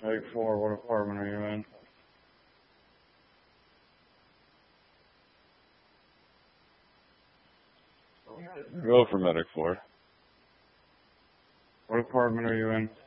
Medic 4, what apartment are you in? Go for Medic 4. What apartment are you in?